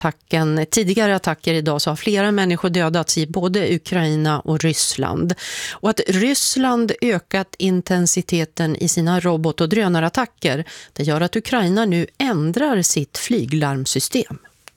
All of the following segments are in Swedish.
tidigare attacker idag så har flera människor dödats i både Ukraina och Ryssland. Och att Ryssland ökat intensiteten i sina robot- och drönarattacker, det gör att Ukraina nu ändrar sitt flyglarmsystem.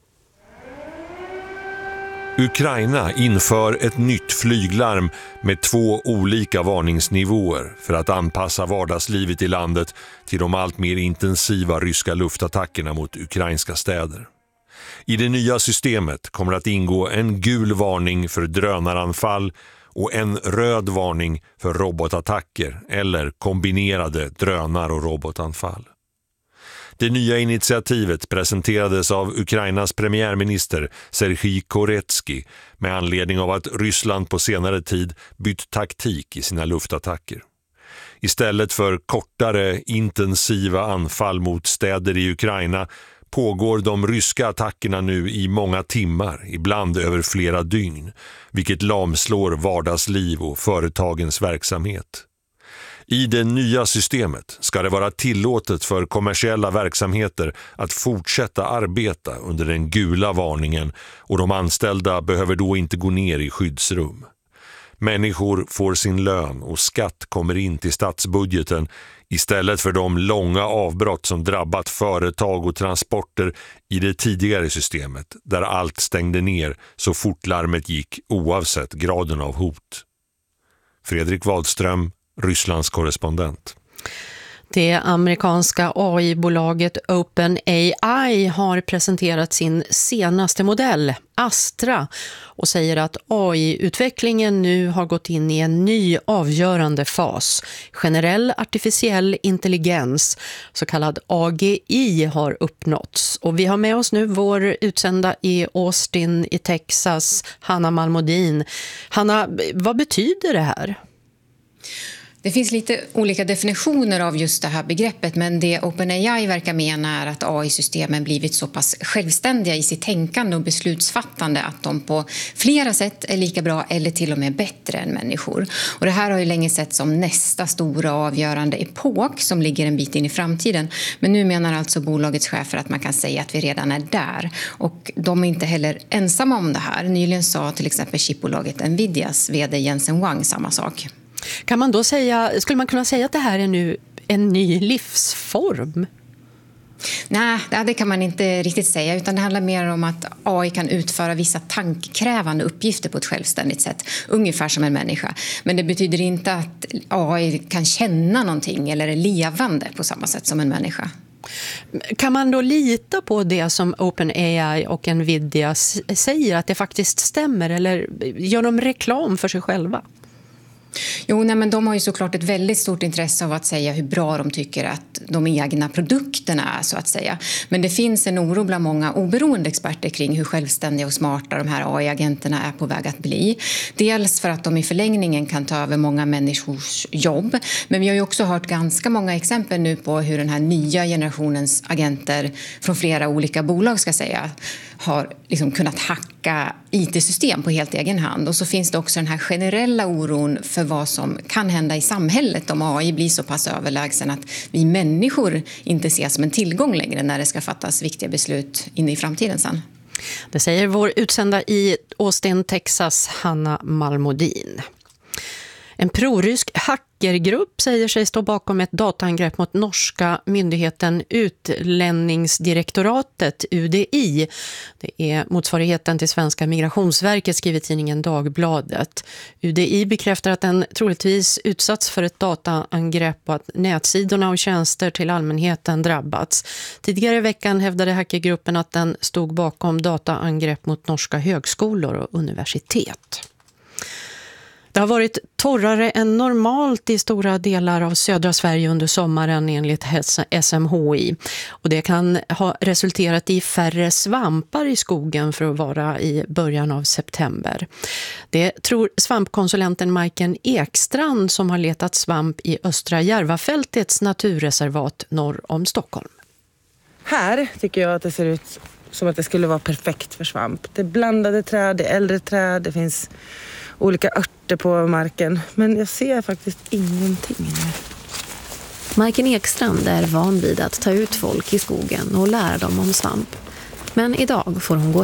Ukraina inför ett nytt flyglarm med 2 olika varningsnivåer för att anpassa vardagslivet i landet till de allt mer intensiva ryska luftattackerna mot ukrainska städer. I det nya systemet kommer att ingå en gul varning för drönaranfall och en röd varning för robotattacker eller kombinerade drönar- och robotanfall. Det nya initiativet presenterades av Ukrainas premiärminister Serhij Koretsky med anledning av att Ryssland på senare tid bytt taktik i sina luftattacker. Istället för kortare, intensiva anfall mot städer i Ukraina pågår de ryska attackerna nu i många timmar, ibland över flera dygn, vilket lamslår vardagsliv och företagens verksamhet. I det nya systemet ska det vara tillåtet för kommersiella verksamheter att fortsätta arbeta under den gula varningen och de anställda behöver då inte gå ner i skyddsrum. Människor får sin lön och skatt kommer in till statsbudgeten istället för de långa avbrott som drabbat företag och transporter i det tidigare systemet där allt stängde ner så fort larmet gick oavsett graden av hot. Fredrik Wadström, Rysslands korrespondent. Det amerikanska AI-bolaget OpenAI har presenterat sin senaste modell, Astra, och säger att AI-utvecklingen nu har gått in i en ny avgörande fas. Generell artificiell intelligens, så kallad AGI, har uppnåtts. Och vi har med oss nu vår utsända i Austin i Texas, Hanna Malmodin. Hanna, vad betyder det här? Det finns lite olika definitioner av just det här begreppet, men det OpenAI verkar mena är att AI-systemen blivit så pass självständiga i sitt tänkande och beslutsfattande att de på flera sätt är lika bra eller till och med bättre än människor. Och det här har ju länge sett som nästa stora avgörande epok som ligger en bit in i framtiden. Men nu menar alltså bolagets chefer att man kan säga att vi redan är där. Och de är inte heller ensamma om det här. Nyligen sa till exempel chipbolaget Nvidias vd Jensen Huang samma sak. Kan man då skulle man kunna säga att det här är nu en ny livsform? Nej, det kan man inte riktigt säga, utan det handlar mer om att AI kan utföra vissa tankkrävande uppgifter på ett självständigt sätt, ungefär som en människa. Men det betyder inte att AI kan känna någonting eller är levande på samma sätt som en människa. Kan man då lita på det som OpenAI och Nvidia säger, att det faktiskt stämmer, eller gör de reklam för sig själva? Jo, men de har ju såklart ett väldigt stort intresse av att säga hur bra de tycker att de egna produkterna är, så att säga. Men det finns en oro bland många oberoende experter kring hur självständiga och smarta de här AI-agenterna är på väg att bli. Dels för att de i förlängningen kan ta över många människors jobb. Men vi har ju också hört ganska många exempel nu på hur den här nya generationens agenter från flera olika bolag, ska säga, har liksom kunnat hacka IT-system på helt egen hand. Och så finns det också den här generella oron för vad som kan hända i samhället om AI blir så pass överlägsen att vi människor inte ses som en tillgång längre när det ska fattas viktiga beslut in i framtiden sen. Det säger vår utsända i Austin, Texas, Hanna Malmodin. En prorysk hackergrupp säger sig stå bakom ett dataangrepp mot norska myndigheten Utlänningsdirektoratet, UDI. Det är motsvarigheten till svenska Migrationsverket, skriver tidningen Dagbladet. UDI bekräftar att den troligtvis utsatts för ett dataangrepp och att nätsidorna och tjänster till allmänheten drabbats. Tidigare i veckan hävdade hackergruppen att den stod bakom dataangrepp mot norska högskolor och universitet. Det har varit torrare än normalt i stora delar av södra Sverige under sommaren enligt SMHI. Och det kan ha resulterat i färre svampar i skogen för att vara i början av september. Det tror svampkonsulenten Majken Ekstrand som har letat svamp i Östra Järvafältets naturreservat norr om Stockholm. Här tycker jag att det ser ut som att det skulle vara perfekt för svamp. Det är blandade träd, det är äldre träd, det finns olika örter på marken. Men jag ser faktiskt ingenting. Majken Ekstrand är van vid att ta ut folk i skogen och lära dem om svamp. Men idag får hon gå